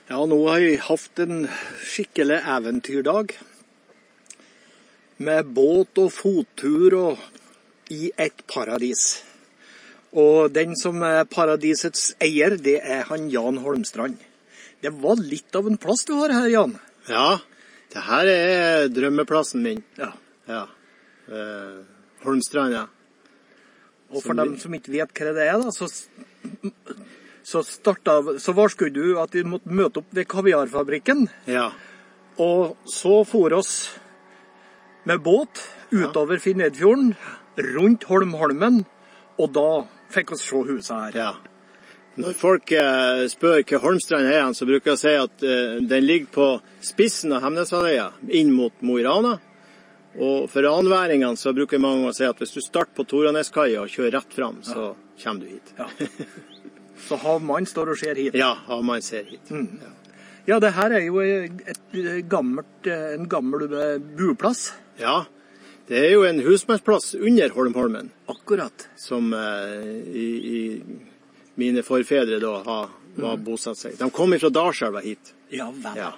Ja, nå har vi haft en skikkelig eventyrdag. Med båt og fottur og i et paradis. Og den som er paradisets eier, det er han Jan Holmstrand. Det var litt av en plass du har her, Jan. Ja, det her er drømmeplassen min. Ja. Ja. Holmstrand, ja. Og for dem som ikke vet hva det er, da, så varsket du at vi måtte møte opp ved kaviarfabrikken. Ja. Og så for oss med båt utover Finnedfjorden, rundt Holmholmen, og da fikk oss se huset her. Ja. Når folk spør hva Holmstrand er, så bruker jeg å si at den ligger på spissen av Hemneshalvøya, inn mot Mo i Rana. Og for anværingene så bruker mange å si at hvis du starter på Toraneskaia og kjører rett fram, så kommer du hit. Ja. Så havmannen står og ser hit. Ja, havmannen ser hit. Ja, det her er jo en gammel buplass. Ja, det er jo en husmannsplass under Holmholmen. Akkurat. Som i mine forfedre da var bosatt seg. De kom fra Dalselva hit. Ja, vel. Ja.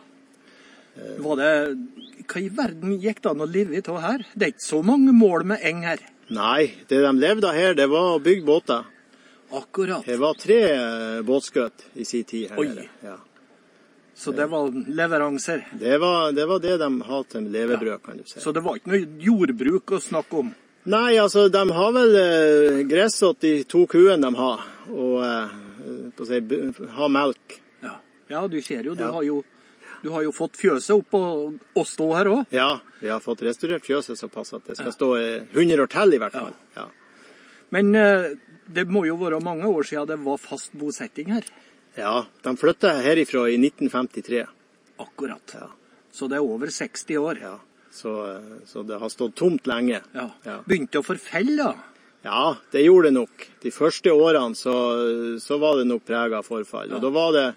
Hva i verden gikk det an å leve i til her? Det er ikke så mange mål med eng her. Nei, det de levde her, det var å bygge båter. Akkurat. Det var 3 båtskøt i sin tid her. Oi. Ja. Så det var leveranser? Det var det de hadde til levebrød, kan du si. Så det var ikke noe jordbruk å snakke om? Nei, altså, de har vel gressått de 2 kuene de har, og ha melk. Ja, du ser jo, du har jo fått fjøset opp og stå her også. Ja, vi har fått restaurert fjøset såpass at det skal stå 100 år til i hvert fall. Ja. Men det må jo være mange år siden det var fast bosetting her. Ja, de flyttet herifra i 1953. Akkurat. Ja. Så det er over 60 år. Ja, så det har stått tomt lenge. Ja. Begynte å forfelle da? Ja, det gjorde det nok. De første årene så var det nok preget av forfall. Og da var det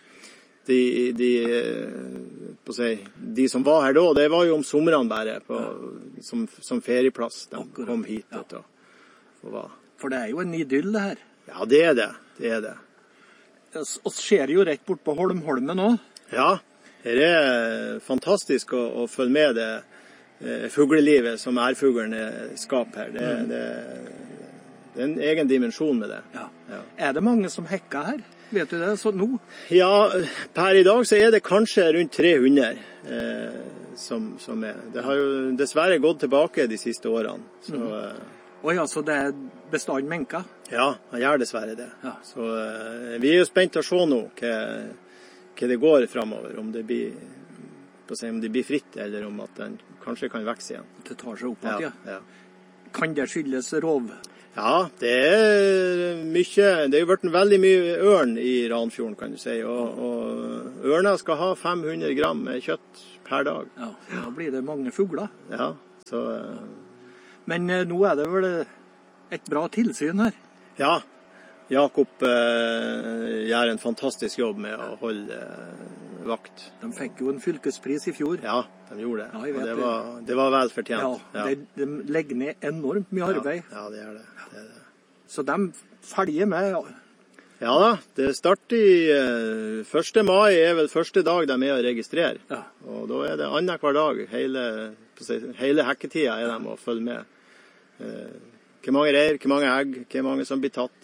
de som var her da, det var jo om sommeren bare som ferieplass. De kom hit og var. For det er jo en idyll det her. Ja, det er det. Og ser jo rett bort på Holmholmen også. Ja, det er fantastisk å følge med det fuglelivet som ærfuglene skaper her. Det er en egen dimensjon med det. Ja. Er det mange som hekker her? Vet du det så nå? Ja, per i dag så er det kanskje rundt 300 som er. Det har jo dessverre gått tilbake de siste årene. Så det er bestand menka? Ja, han gjør dessverre det. Ja. Så vi er jo spent å se nå hva det går fremover, om det blir fritt, eller om at den kanskje kan vokse igjen. Det tar seg opp at, ja. Kan det skyldes rov? Ja, det er jo vært veldig mye ørn i Ranfjorden, kan du si, og ørna skal ha 500 gram kjøtt per dag. Ja, da blir det mange fugler. Ja, så... Men nå er det vel et bra tilsyn her? Ja, Jakob gjør en fantastisk jobb med å holde vakt. De fikk jo en fylkespris i fjor. Ja, de gjorde det. Ja, jeg vet og det var vel fortjent. Ja, de legger ned enormt mye arbeid. Ja, det gjør det. Så de følger med. Ja da, det starter 1. mai er vel første dag de er å registrere. Ja. Og da er det annen hver dag. Hele hekketida er de å følge med. Hvor mange reir, hvor mange egg, hvor mange som blir tatt.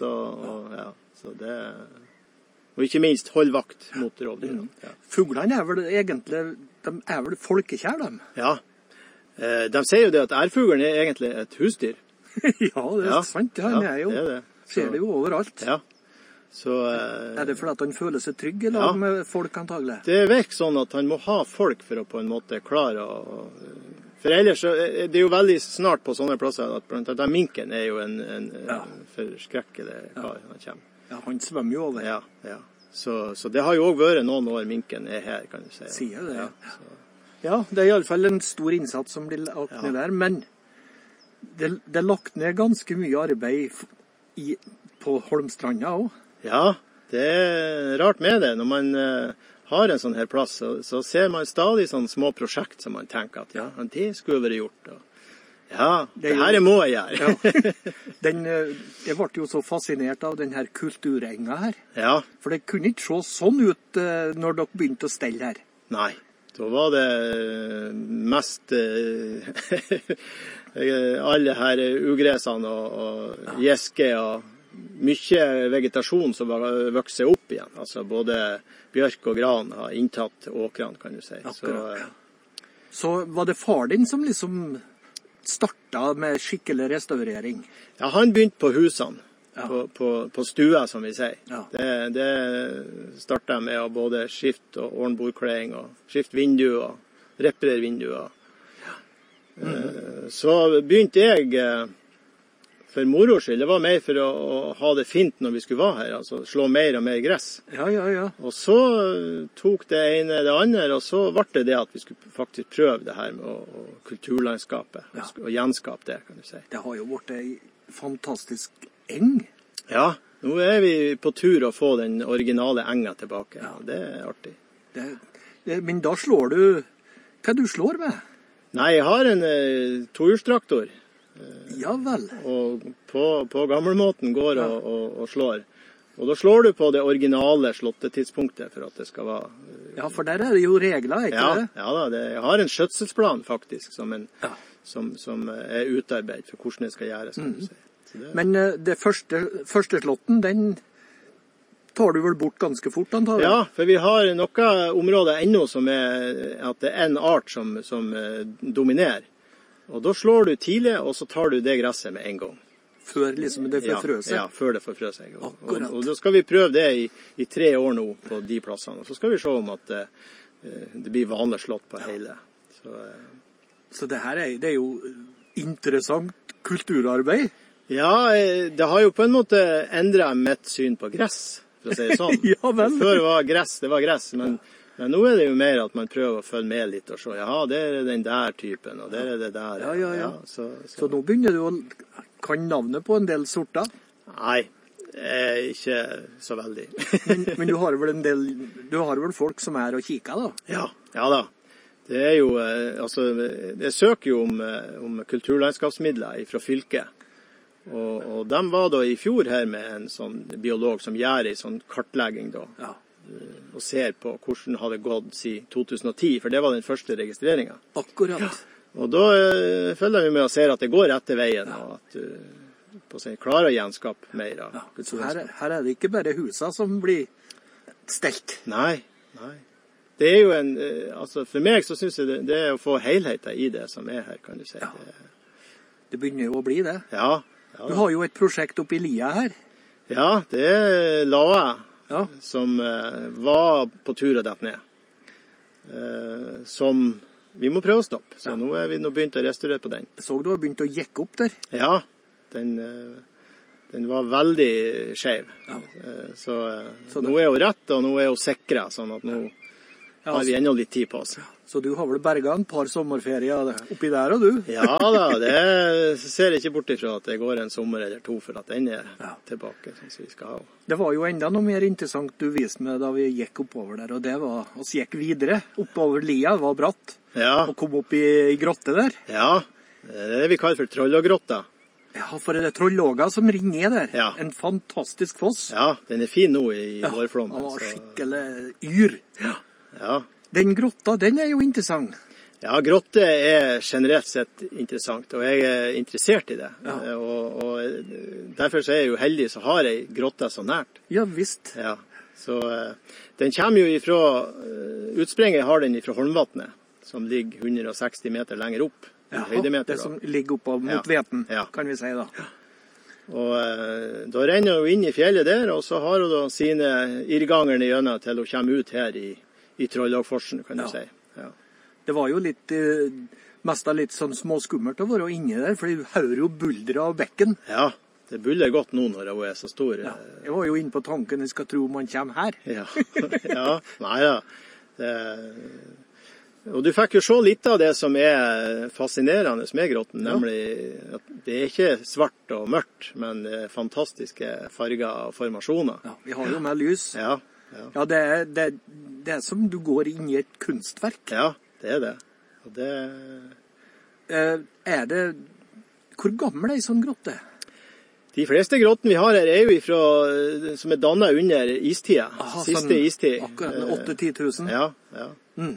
Og ikke minst hold vakt mot rovdyr. Ja. Fuglene er vel egentlig folkekjær, de? Ja, de sier jo det at ærfuglen er egentlig et husdyr. Ja, det er sant. Han er jo. Det. Ser det jo overalt. Ja. Så, er det fordi at han føler seg trygg eller med folk antagelig? Det virker sånn at han må ha folk for å på en måte klare å... For ellers er det jo veldig snart på sånne plasser at blant annet minken er jo en forskrekkelig kar han kommer. Ja, han svømmer jo over. Ja. Så det har jo også vært noen år minken er her, kan du si. Sier det. Ja, det er i alle fall en stor innsats som blir lagt ned der, men det er lagt ned ganske mye arbeid på Holmstranda også. Ja, det er rart med det. Når man har en sånn her plass, så ser man stadig sånne små prosjekt som man tenker at det skulle vært gjort. Ja, det her må jeg gjøre. Ja. Jeg ble jo så fascinert av den her kulturenga her. Ja. For det kunne ikke se sånn ut når dere begynte å stelle her. Nei, da var det mest alle her ugressene og gjeske og mye vegetasjon som var vokset opp igjen. Altså både bjørk og gran har inntatt åkrene, kan du si. Så var det far din som liksom startet med skikkelig restaurering? Ja, han begynte på husene, på stua, som vi sier. Ja. Det startet jeg med å både skifte og ordne bordkleding, og skifte vinduer, og reparere vinduer. Så begynte jeg for moro skyld. Det var mer for å ha det fint når vi skulle være her, altså slå mer og mer gress. Ja. Og så tok det ene det andre, og så ble det at vi skulle faktisk prøve det her med kulturlandskapet, og gjenskape det, kan du si. Det har jo vært en fantastisk eng. Ja, nå er vi på tur å få den originale enga tilbake. Ja, det er artig. Men da slår du... Hva du slår med? Nei, jeg har en tohjulstraktor. Ja vel. Og på gammelmåten går og slår. Og da slår du på det originale slåttetidspunktet for at det skal være... Ja, for der er det jo regler, ikke det? Ja da, jeg har en skjøtselsplan faktisk, som er utarbeidet for hvordan det skal gjøres, kan du si. Men det første slåtten, den tar du vel bort ganske fort, antar jeg? Ja, for vi har noen områder ennå som at det er en art som dominerer. Og da slår du tidlig, og så tar du det gresset med en gang. Før liksom det får frø seg? Ja, før det får frø seg. Akkurat. Og da skal vi prøve det i 3 år nå på de plassene. Og så skal vi se om at det blir vanlig slått på hele. Så det her det er jo interessant kulturarbeid? Ja, det har jo på en måte endret mitt syn på gress, for å si det sånn. Ja, vel. Før var det var gress, men nå er det jo mer at man prøver å følge med litt og se, ja, det er den der typen, og det er det der. Ja. Så nå begynner du å kan navnet på en del sorter? Nei, ikke så veldig. men du har vel folk som er og kikker da? Ja da. Det er jo, altså, jeg søker jo om kulturlandskapsmidler fra fylket. Og de var da i fjor her med en sånn biolog som gjør en sånn kartlegging da. Ja. Og ser på hvordan hadde gått siden 2010, for det var den første registreringen. Akkurat. Ja. Og da følger vi med og ser at det går rette veien, og at du klarer å gjenskape mer. Så her er det ikke bare huset som blir stelt. Nei. Det er jo altså for meg så synes jeg det er å få helheten i det som er her, kan du si. Ja. Det begynner jo å bli det. Ja. Du har jo et prosjekt oppe i Lia her. Ja, det la jeg. Ja. Som var på tur å dette ned. Som vi må prøve å stoppe. Så nå er vi begynt å restaurere på den. Så du har begynt å jekke opp der? Ja, den var veldig skjev. Ja. Så nå er hun rett, og nå er hun sikret, sånn at nå har vi enda litt tid på oss. Så du har vel berget en par sommerferier oppi der, og du? Ja da, det ser jeg ikke bort ifra at det går en sommer eller 2 for at den er tilbake, sånn som vi skal ha. Det var jo enda noe mer interessant du viste meg da vi gikk oppover der, og det var oss gikk videre oppover Lia, det var bratt, og kom opp i grotte der. Ja, det er det vi kaller for Trollågrotta. Ja, for det er Trollåga som ringer der. Ja. En fantastisk foss. Ja, den er fin nå i vårflommen. Ja, den var skikkelig yr. Ja. Den grotta, den er jo interessant. Ja, grotte er generelt sett interessant, og jeg er interessert i det. Ja. Og derfor så er jeg jo heldig så har jeg grotta så nært. Ja, visst. Ja. Så den kommer jo ifra, utspringet har den ifra Holmvatnet, som ligger 160 meter lenger opp. Ja, det som ligger oppe mot Veten, kan vi si da. Ja. Og da renner hun inn i fjellet der, og så har hun da sine irrganger gjennom til hun kommer ut her i Trollågforsen, kan du si. Ja. Det var jo mest litt sånn småskummelt å være inne der, for du hører jo buldre av bekken. Ja, det buldrer godt nå når hun er så stor. Ja. Jeg var jo inne på tanken, jeg skal tro man kommer her. Ja, nei da. Og du fikk jo se litt av det som er fascinerende med grotten, nemlig at det er ikke svart og mørkt, men fantastiske farger og formasjoner. Ja, vi har jo med lys. Ja, det er som du går inn i et kunstverk. Ja, det er det. Og det... Hvor gammel er en sånn grotte? De fleste grottene vi har her er jo som er dannet under istida. Siste sånn, istid. Akkurat 8-10 000. Ja, ja.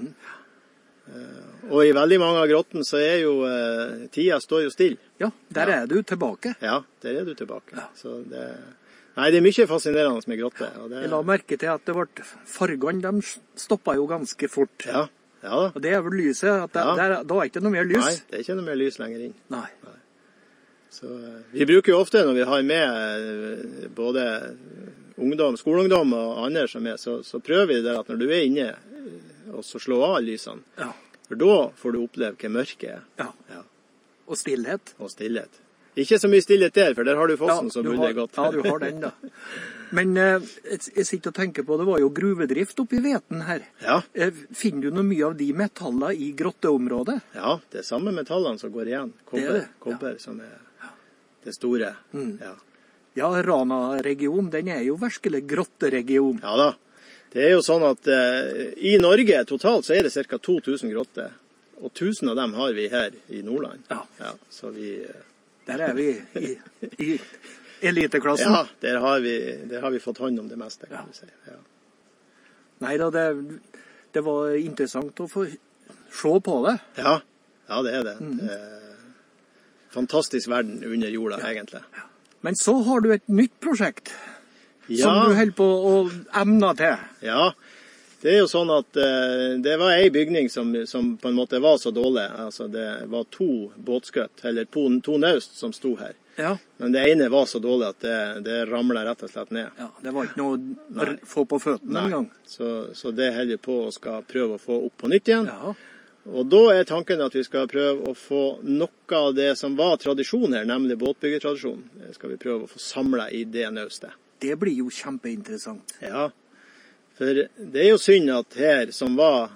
Og i veldig mange av grottene så er jo tida står jo still. Ja, der er du tilbake. Ja, der er du tilbake. Ja. Så nei, det er mye fascinerende med grotter. Jeg la merke til at fargene, de stoppet jo ganske fort. Ja, ja. Og det er vel lyset, at da er ikke noe mer lys. Nei, det er ikke noe mer lys lenger inn. Nei. Så vi bruker jo ofte når vi har med både skoleungdom og andre som er, så prøver vi det at når du er inne, og så slå av lysene. Ja. For da får du oppleve hva mørket er. Ja. Ja. Og stillhet. Og stillhet. Ikke så mye stillhet der, for der har du fossen som buller godt. Ja, du har den da. Men jeg sitter og tenker på, det var jo gruvedrift oppe i Veten her. Ja. Finner du noe mye av de metallene i grotteområdet? Ja, det er samme metallene som går igjen. Kobber som er det store. Ja. Ja, Rana-regionen, den er jo virkelig grotteregion. Ja da. Det er jo sånn at i Norge totalt så er det ca. 2000 grotter. Og 1000 av dem har vi her i Nordland. Ja. Ja, så der er vi i eliteklassen. Ja, der har vi fått hånd om det meste, kan du si. Ja. Nei da, det var interessant å få se på det. Ja, det er det. Det er fantastisk verden under jorda, egentlig. Ja. Men så har du et nytt prosjekt som du holder på å emne til. Ja, det er jo sånn at det var en bygning som på en måte var så dårlig. Altså det var 2 båtskøtt, eller 2 naust som sto her. Ja. Men det ene var så dårlig at det ramlet rett og slett ned. Ja, det var ikke noe å få på føttene en gang. Så det holder vi på å skal prøve å få opp på nytt igjen. Ja. Og da er tanken at vi skal prøve å få noe av det som var tradisjon her, nemlig båtbyggetradisjon. Det skal vi prøve å få samlet i det naustet. Det blir jo kjempeinteressant. Ja, for det er jo synd at her som var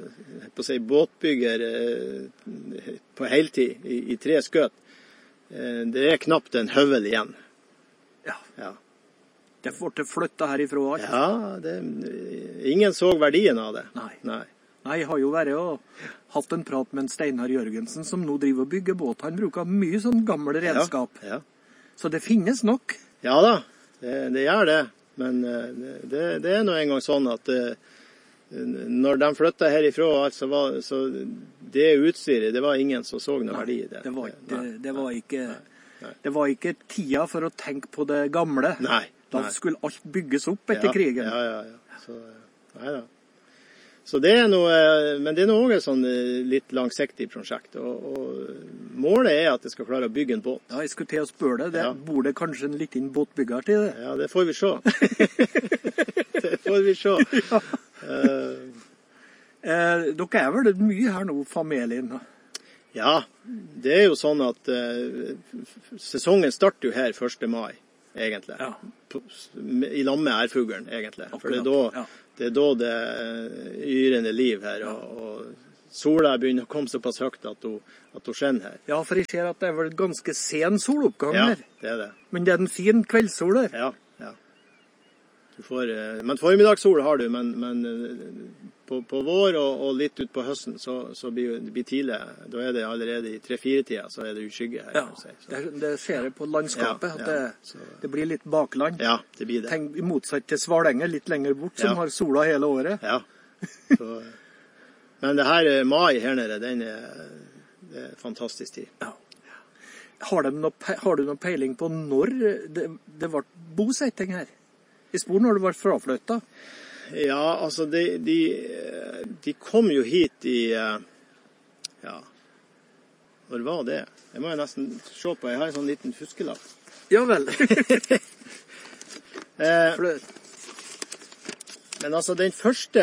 båtbygger på heltid i 3 skøt, det er knapt en høvel igjen. Ja. Det får til flytta herifra alt. Ja, ingen så verdien av det. Nei, jeg har jo vært og hatt en prat med Steinar Jørgensen som nå driver og bygger båt. Han bruker mye sånn gamle redskap. Ja. Så det finnes nok. Ja da. Det gjør det, men det er nå en gang sånn at når de flyttet herifra, så det utstyret, det var ingen som så noe verdi i det. Det var ikke tida for å tenke på det gamle. Nei. Da skulle alt bygges opp etter krigen. Ja. Så det er noe, men det er noe et sånn litt langsiktig prosjekt, og målet er at det skal klare å bygge en båt. Ja, jeg skulle til å spørre det. Bor det kanskje en liten båtbygger til det? Ja, det får vi se. Det får vi se. Dere er vel mye her nå, familien? Ja, det er jo sånn at sesongen starter jo her 1. mai, egentlig. Ja. I lag med ærfuglen, egentlig. Akkurat. For det er da det yrende liv her, og sola begynner å komme såpass høyt at hun skinner her. Ja, for jeg ser at det er vel ganske sen soloppgang her. Ja, det er det. Men det er en fin kveldssol der. Ja. Men formiddagssol har du, men på vår og litt ut på høsten, så blir det tidlig. Da er det allerede i 3-4-tida, så er det skygge her. Ja, det ser jeg på landskapet, at det blir litt bakland. Ja, det blir det. Tenk, i motsatt til Svalenger, litt lenger bort, som har sola hele året. Ja, men det her mai her nede, det er fantastisk tid. Ja. Har du noe peiling på når det ble bosetting her? I spor når det var fraflyttet? Ja, altså de kom jo hit i når var det? Jeg må nesten se på, jeg har en sånn liten fuskelapp. Ja vel. Men altså den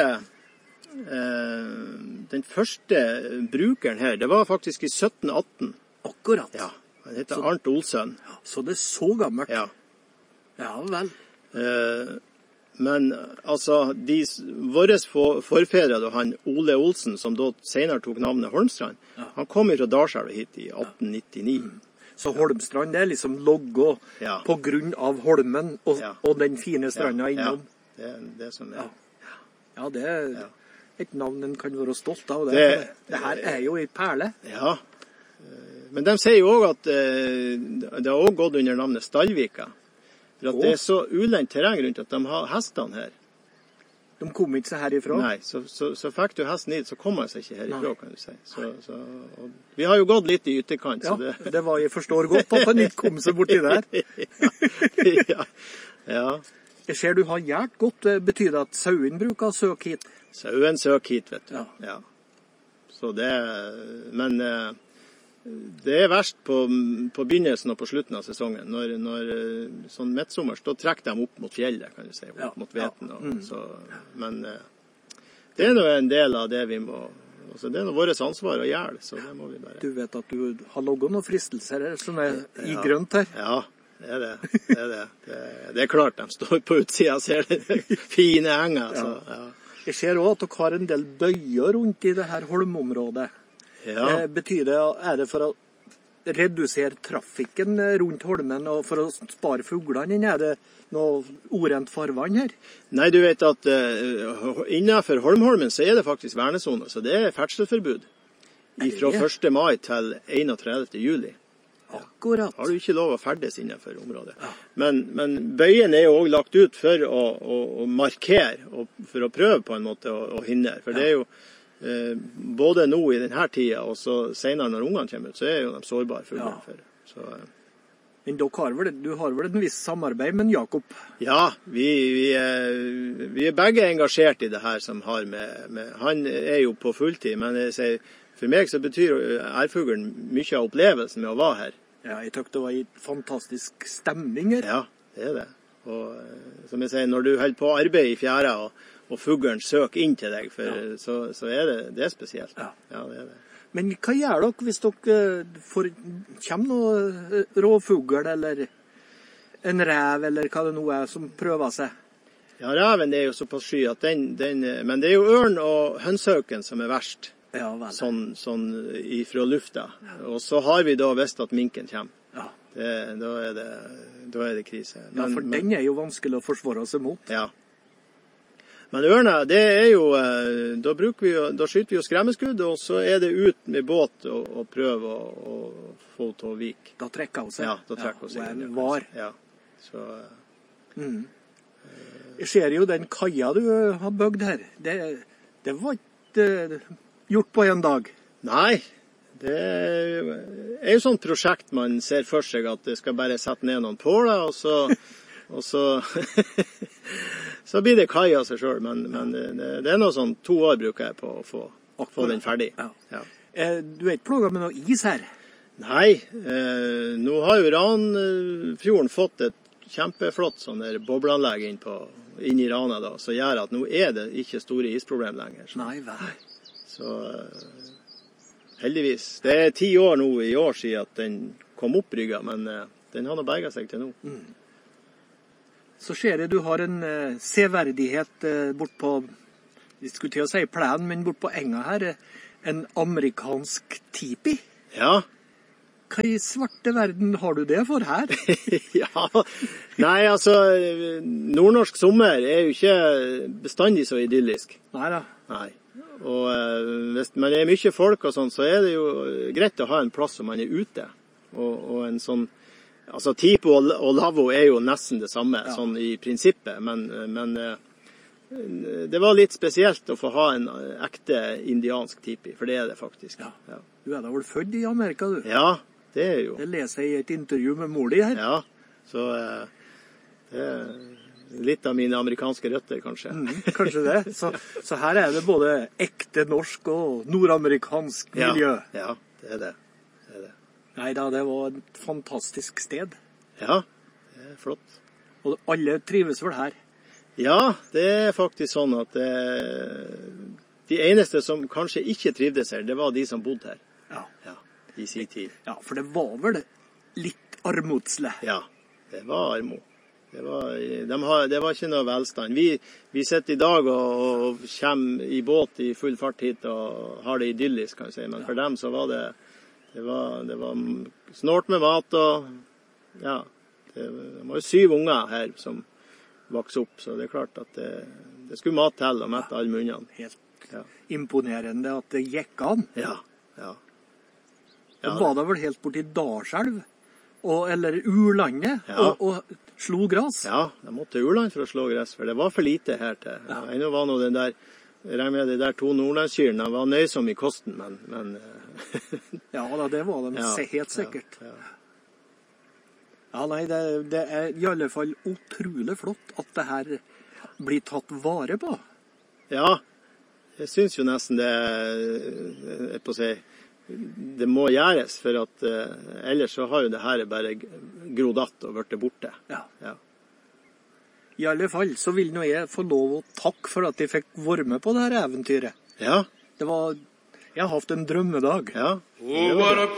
første brukeren her, det var faktisk i 1718. Akkurat. Ja, han heter Arnt Olsson. Så det er så gammelt. Ja vel. Men altså, våre forfedre, han Ole Olsen, som da senere tok navnet Holmstrand, han kom fra Dalselv hit i 1899. Så Holmstrand, det er liksom loggo på grunn av Holmen og den fine stranda innom. Ja, det er det som er. Ja, det er et navn en kan være stolt av. Det her er jo en perle. Ja, Men de sier jo også at det har også gått under navnet Stallvika. For at det er så ulendt terreng rundt at de har hestene her. De kom ikke seg herifra? Nei, så fikk du hesten hit, så kom han seg ikke herifra, kan du si. Og vi har jo gått litt i ytterkant. Ja, så det var, jeg forstår godt at han ikke kom seg borti der. ja. Jeg ser du har gjort godt. Betyr det at sauen bruker å søke hit? Sauen søker hit, vet du. Ja. Så men det er verst på begynnelsen og på slutten av sesongen. Når sånn midtsommer, da trekker de opp mot fjellet, kan du si, opp mot veten. Men det er nå en del av det vi må, altså det er nå vårt ansvar å gjøre, så det må vi bare. Du vet at du har logget noen fristelser her, som er i grønt her. Ja, det er det. Det er klart de står på utsida, ser det fine henger. Så, ja. Jeg ser også at dere har en del bøyer rundt i det her holmområdet. Ja. Betyr det, er det for å redusere trafikken rundt holmen og for å spare fuglene, eller er det noe orent farvann her? Nei, du vet at innenfor Holmholmen så er det faktisk vernesone, så det er ferdselsforbud fra 1. mai til 31. juli. Akkurat. Har du ikke lov å ferdes innenfor området. Ja. Men bøyen er jo også lagt ut for å markere, og for å prøve på en måte å hindre. For det er jo både nå i denne tida, og så senere når ungene kommer ut, så er jo de sårbare fuglene. Men du har vel en viss samarbeid med Jakob? Ja, vi er begge engasjert i det her som har med han er jo på fulltid, men jeg sier, for meg så betyr ærfuglen mye av opplevelsen med å være her. Ja, jeg tror det var en fantastisk stemning her. Ja, det er det. Og som jeg sier, når du holder på å arbeide i fjæra, og fuglen søker inn til deg, så er det er spesielt. Ja, det er det. Men hva gjør dere hvis dere kommer noe råfugl, eller en rev, eller hva det nå er, som prøver seg? Ja, reven er jo såpass sky at men det er jo ørn og hønsehauken som er verst. Ja, vel. Sånn ifra lufta. Og så har vi da visst at minken kommer. Ja. Da er det krise. Men den er jo vanskelig å forsvare seg mot. Ja. Men ørna, det er jo, da skyter vi jo skremmeskudd, og så er det ut med båt og prøve å få til å vike. Da trekker hun seg. Ja, da trekker hun seg. Og var. Ja, så... Jeg ser jo den kaia du har bygd her. Det var ikke gjort på en dag. Nei, det er jo sånt prosjekt man ser for seg at det skal bare sette ned noen påler, og så så blir det kai av seg selv, men det er noe sånn 2 år bruker jeg på å få den ferdig. Ja. Du er ikke plaget med noe is her? Nei, nå har jo Ranfjorden fått et kjempeflott sånn der bobleanlegg inn i Rana da, så gjør at nå er det ikke store isproblem lenger. Så. Nei, vel. Så heldigvis. Det er 10 år nå i år siden at den kom opp brygga, men den har nå berget seg til nå. Så ser jeg du har en severdighet bort på, jeg skulle til å si plen, men bort på enga her, en amerikansk tipi. Ja. Hva i svarte verden har du det for her? Ja, nei altså, nordnorsk sommer er jo ikke bestandig så idyllisk. Neida. Nei. Og hvis man er mye folk og sånn, så er det jo greit å ha en plass som man er ute. Og en sånn, altså tipo og lavvo er jo nesten det samme, sånn i prinsippet, men det var litt spesielt å få ha en ekte indiansk tipi, for det er det faktisk. Ja. Du er da vel født i Amerika, du? Ja, det er jo. Det leser jeg i et intervju med mor di her. Ja, så det er litt av mine amerikanske røtter, kanskje. Kanskje det. Så her er det både ekte norsk og nordamerikansk miljø. Ja, det er det. Neida, det var et fantastisk sted. Ja, det er flott. Og alle trives vel her? Ja, det er faktisk sånn at de eneste som kanskje ikke trivdes her, det var de som bodde her. Ja, i sin tid. Ja, for det var vel litt armodsle. Ja, det var armod. Det var ikke noe velstand. Vi sitter i dag og kommer i båt i full fart hit og har det idyllisk, kan jeg si. Men for dem så var det var snort med mat, og ja, det var jo 7 unger her som vokste opp, så det er klart at det skulle mat til og mette alle munnene. Helt imponerende at det gikk an. Ja. De var da vel helt borti Dalselv, eller Urlandet, og slo gras. Ja, de måtte Urland for å slå gress, for det var for lite her til. Ja. Ennå var nå den der, de der 2 nordlandskyrene, de var nøysomme i kosten, men ja da, det var de helt sikkert. Ja, nei, det er i alle fall utrolig flott at det her blir tatt vare på. Ja, jeg synes jo nesten det, jeg på å si, det må gjøres, for at ellers så har jo det her bare grodatt og vært borte. Ja. I alle fall så vil nå jeg få lov å takke for at jeg fikk være med på det her eventyret. Ja. Jeg har hatt en drømmedag. Ja.